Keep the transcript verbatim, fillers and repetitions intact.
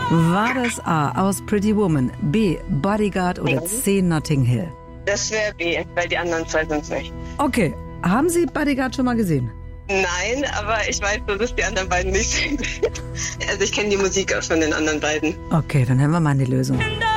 War das A aus Pretty Woman, B Bodyguard oder C Notting Hill? Das wäre B, weil die anderen zwei sind es nicht. Okay, haben Sie Bodyguard schon mal gesehen? Nein, aber ich weiß so, dass die anderen beiden nicht sind. Also ich kenne die Musik auch von den anderen beiden. Okay, dann hören wir mal an die Lösung.